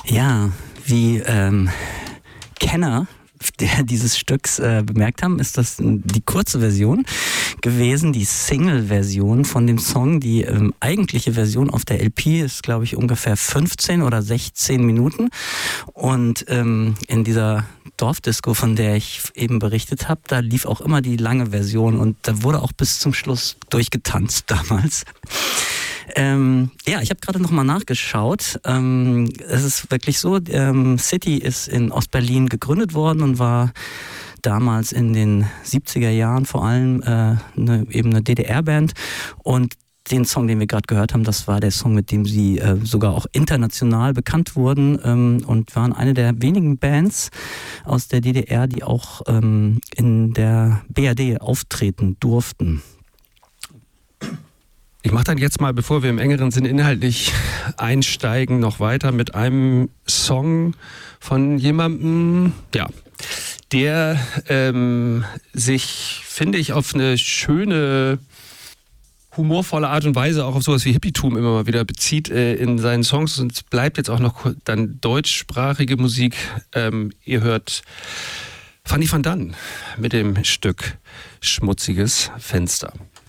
Ja, wie Kenner dieses Stücks bemerkt haben, ist das die kurze Version gewesen, die Single-Version von dem Song. Die eigentliche Version auf der LP ist, glaube ich, ungefähr 15 oder 16 Minuten. Und in dieser Dorfdisco, von der ich eben berichtet habe, da lief auch immer die lange Version und da wurde auch bis zum Schluss durchgetanzt damals. Ja, ich habe gerade nochmal nachgeschaut. Es ist wirklich so, City ist in Ostberlin gegründet worden und war damals in den 70er Jahren vor allem eben eine DDR-Band. Und den Song, den wir gerade gehört haben, das war der Song, mit dem sie sogar auch international bekannt wurden und waren eine der wenigen Bands aus der DDR, die auch in der BRD auftreten durften. Ich mache dann jetzt mal, bevor wir im engeren Sinn inhaltlich einsteigen, noch weiter mit einem Song von jemandem, ja, der sich, finde ich, auf eine schöne, humorvolle Art und Weise auch auf sowas wie Hippietum immer mal wieder bezieht in seinen Songs. Und es bleibt jetzt auch noch dann deutschsprachige Musik. Ihr hört Fanny van Dan mit dem Stück Schmutziges Fenster.